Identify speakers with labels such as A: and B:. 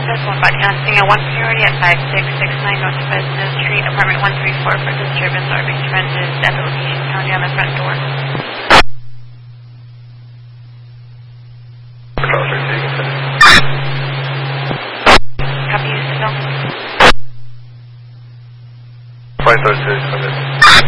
A: That's one body. Seeing a 1 priority at 5669 North Fresno Street, apartment 134 for disturbance or being rented at the location county on the front door. Copy, you signal.
B: 536.